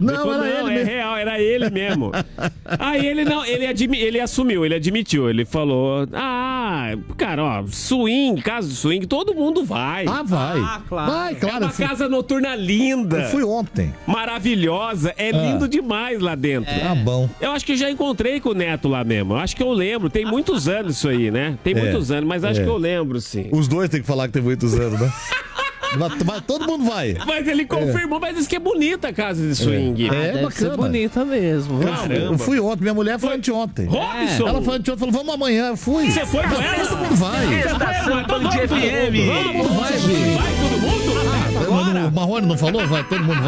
Não, falou, era ele é mesmo. real, era ele mesmo. Aí ele assumiu, ele admitiu. Ele falou, cara, ó, swing, casa de swing, todo mundo vai. Vai. Claro. Vai, claro. É uma casa noturna linda. Eu fui ontem. Maravilhosa. É lindo demais lá dentro. Tá bom. Eu acho que eu já encontrei com o Neto lá mesmo. Eu acho que eu lembro. Tem muitos anos isso aí, né? Tem muitos anos, mas acho que eu lembro, sim. Os dois têm que falar que tem muitos anos, né? Mas todo mundo vai. Mas ele confirmou, mas disse que é bonita a casa de swing. Deve ser bonita mesmo. Eu fui ontem, minha mulher foi anteontem. Robson! Ela foi anteontem, falou, vamos amanhã. Eu fui. Você foi com ela? Todo mundo vai. Estação Band FM. Vamos, vai todo mundo? O Marrone não falou? Vai, todo mundo vai.